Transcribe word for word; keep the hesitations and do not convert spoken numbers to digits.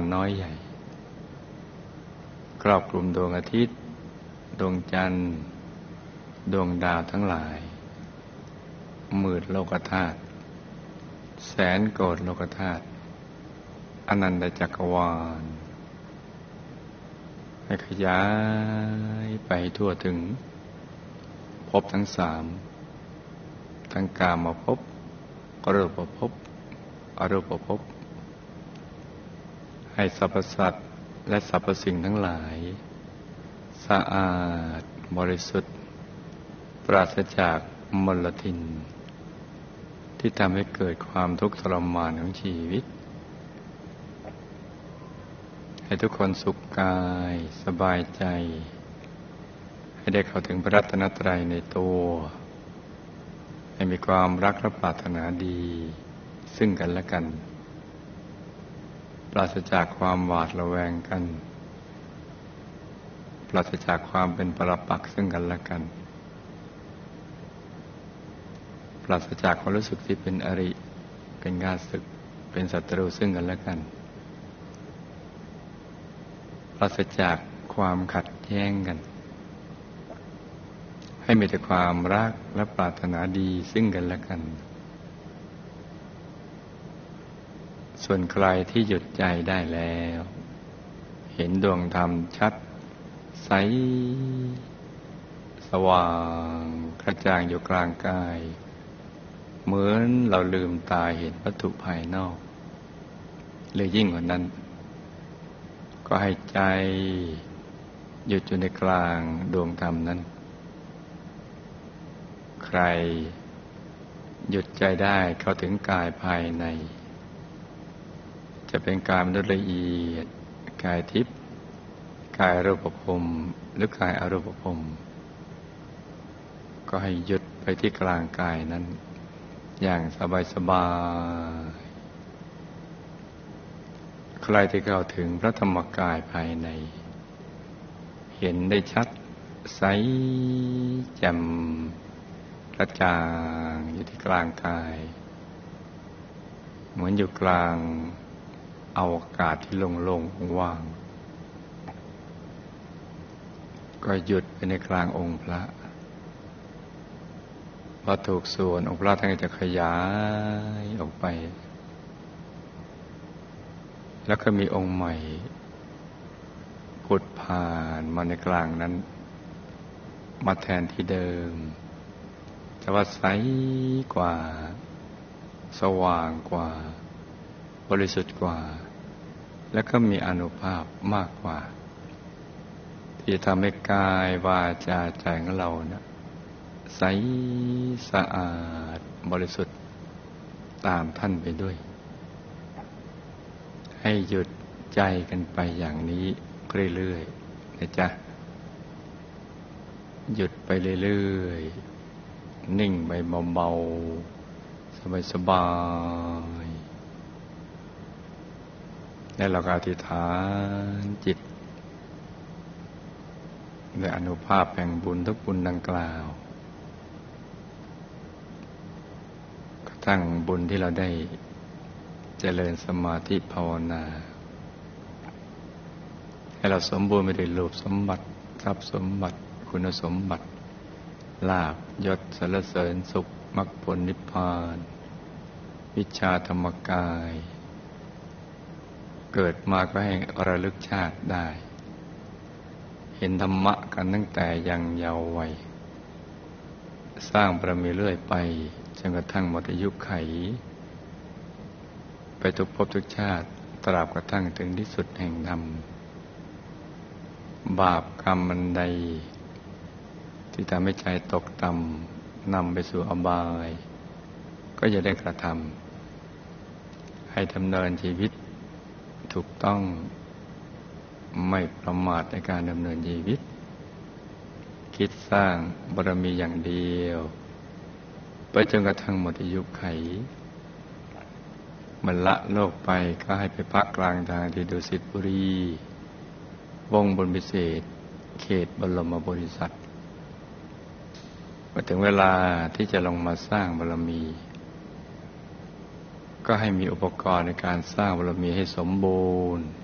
น้อยใหญ่ครอบคลุมดวงอาทิตย์ดวงจันทร์ดวงดาวทั้งหลายหมื่นโลกธาตุแสนโกฏโลกธาตุอนันตจักรวาลให้ขยายไปทั่วถึงภพทั้งสามทั้งกามภพรูปภพอรูปภพให้สรรพสัตว์และสรรพสิ่งทั้งหลายสะอาดบริสุทธิ์ปราศจากมลทินที่ทำให้เกิดความทุกข์ทรมานของชีวิตให้ทุกคนสุขกายสบายใจให้ได้เข้าถึงพระรัตนตรัยในตัวให้มีความรักและปรารถนาดีซึ่งกันและกันปราศจากความหวาดระแวงกันปราศจากความเป็นปรปักษ์ซึ่งกันและกันปราศจากความรู้สึกที่เป็นอริเป็นข้าศึกเป็นศัตรูซึ่งกันและกันปราศจากความขัดแย้งกันให้มีแต่ความรักและปรารถนาดีซึ่งกันและกันส่วนใครที่หยุดใจได้แล้วเห็นดวงธรรมชัดใสสว่างกระจ่างอยู่กลางกายเหมือนเราลืมตาเห็นวัตถุภายนอกหรือยิ่งกว่านั้นก็ให้ใจหยุดอยู่ในกลางดวงธรรมนั้นใครหยุดใจได้เข้าถึงกายภายในจะเป็นกายมนุษย์ละเอียดกายทิพย์กายรูปภพหรือกายอรูปภพก็ให้หยุดไปที่กลางกายนั้นอย่างสบายๆใครที่เข้าถึงพระธรรมกายภายในเห็นได้ชัดใสแจ่มกระจ่างอยู่ที่กลางกายเหมือนอยู่กลางอวกาศที่โล่งๆว่างก็หยุดไปในกลางองค์พระพอถูกส่วนองค์พระท่านก็จะขยายออกไปแล้วก็มีองค์ใหม่ผุดผ่านมาในกลางนั้นมาแทนที่เดิมแต่ว่าใสกว่าสว่างกว่าบริสุทธิ์กว่าและก็มีอานุภาพมากกว่าที่ทำให้กายวาจาใจของเราเนี่ยใสสะอาดบริสุทธิ์ตามท่านไปด้วยให้หยุดใจกันไปอย่างนี้เรื่อยๆนะจ๊ะหยุดไปเรื่อยๆนิ่งไปเบาๆสบายๆแล้วเราก็อธิษฐานจิตด้วยอานุภาพแห่งบุญทุกบุญดังกล่าวกระทั่งบุญที่เราได้เจริญสมาธิภาวนาให้เราสมบูรณ์ไปด้วยรูปสมบัติทรัพย์สมบัติคุณสมบัติลาภยศสรรเสริญสุขมรรคผลนิพพานวิชาธรรมกายเกิดมาก็ให้ระลึกชาติได้เห็นธรรมะกันตั้งแต่ยังเยาว์วัยสร้างบารมีเรื่อยไปจนกระทั่งหมดอายุไขไปทุกภพทุกชาติตราบกระทั่งถึงที่สุดแห่งธรรมบาปกรรมอันใดที่ทำให้ใจตกต่ำนำไปสู่อบายก็อย่าได้กระทำให้ดำเนินชีวิตถูกต้องไม่ประมาทในการดำเนินชีวิตคิดสร้างบารมีอย่างเดียวไปจนกระทั่งหมดอายุไขมันละโลกไปก็ให้ไปพักกลางทางที่ดุสิตบุรีวงบนพิเศษเขตบรมโพธิสัตว์พอถึงเวลาที่จะลงมาสร้างบารมีก็ให้มีอุปกรณ์ในการสร้างบารมีให้สมบูรณ์